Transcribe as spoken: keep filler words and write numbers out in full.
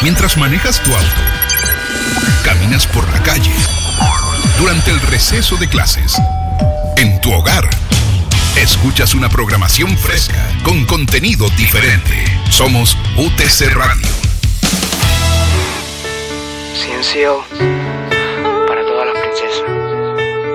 mientras manejas tu auto, caminas por la calle, durante el receso de clases, en tu hogar. Escuchas una programación fresca, con contenido diferente. Somos U T C Radio. Ciencio.